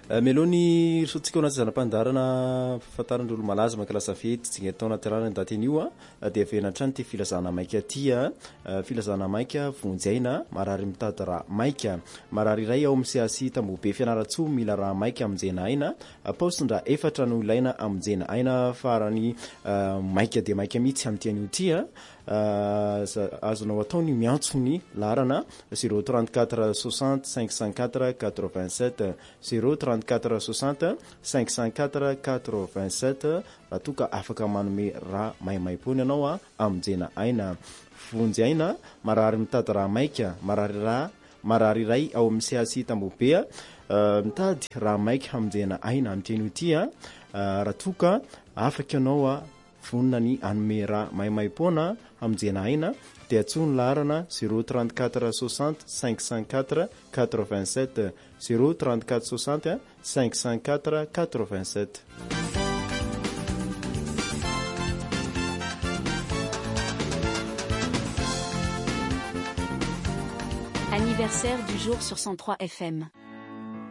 Melony sotsika anaty zanam-pandarana fahafantarandrolo malaza mankalaza fety tsy tao anaty rano daty anio dia avenatrany ty filazana maika ty filazana maika vonjaina marary mitady raha maika marary iray ao am'siasy tambobe fianaratsoa mila raha maika amjena aina paosindra efatra no ilaina amjena aina farany maika de maika mihitsy amty anio ty azonao ataony miantsony larana 034 60 504 87 034 60 504 87 raha toka afaka manome raha maimaipony ianao amjena aina vonjy aina marary mitady raha maika marary iray ao amin'ny siasy tambobea mitady raha maika amjena aina amteny ty raha toka afaka ianao vonina ny anome raha maimaipona amjena aina dia atsony larana 034 60 504 87 034 60 504 87. Anniversaire du jour sur 103 FM.